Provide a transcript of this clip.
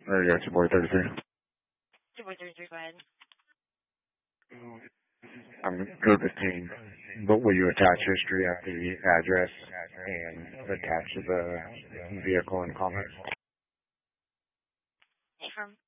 There you go, 2.33. 2.33, go ahead. I'm good with team, but will you attach history at the address and attach the vehicle and comments? Affirm.